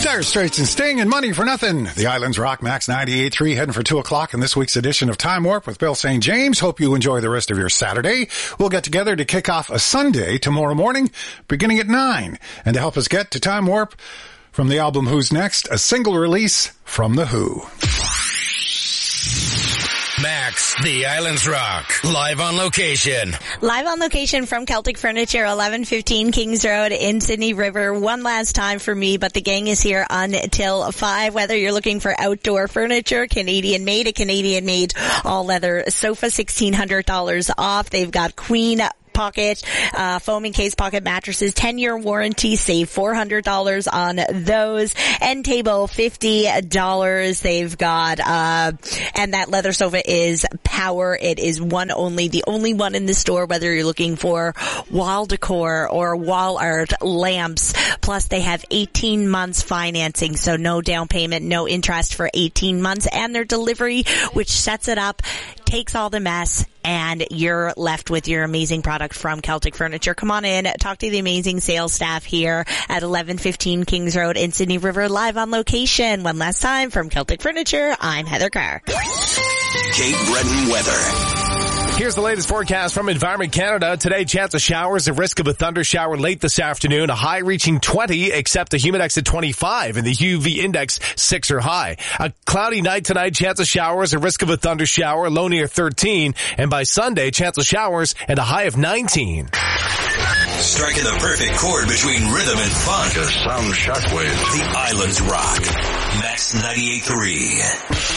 Dire Straits and Sting and Money for Nothing. The Islands Rock Max 98.3 heading for 2 o'clock in this week's edition of Time Warp with Bill St. James. Hope you enjoy the rest of your Saturday. We'll get together to kick off a Sunday tomorrow morning, beginning at 9. And to help us get to Time Warp, from the album Who's Next, a single release from The Who. Max, the Islands Rock, live on location. Live on location from Celtic Furniture, 1115 Kings Road in Sydney River. One last time for me, but the gang is here until 5. Whether you're looking for outdoor furniture, Canadian made, a Canadian made all leather sofa, $1,600 off. They've got queen pocket, foaming case pocket mattresses, 10-year warranty, save $400 on those. End table, $50. They've got, and that leather sofa is power. It is one only, the only one in the store, whether you're looking for wall decor or wall art, lamps. Plus they have 18 months financing, so no down payment, no interest for 18 months, and their delivery, which sets it up, takes all the mess, and you're left with your amazing product from Celtic Furniture. Come on in, talk to the amazing sales staff here at 1115 Kings Road in Sydney River, live on location. One last time from Celtic Furniture, I'm Heather Carr. Cape Breton weather. Here's the latest forecast from Environment Canada. Today, chance of showers, a risk of a thunder shower late this afternoon, a high reaching 20, except a humidex at 25, and the UV index 6 or high. A cloudy night tonight, chance of showers, a risk of a thunder shower, low near 13, and by Sunday, chance of showers and a high of 19. Striking the perfect chord between rhythm and funk. Like a sound shockwave. The Islands Rock. Max 98.3.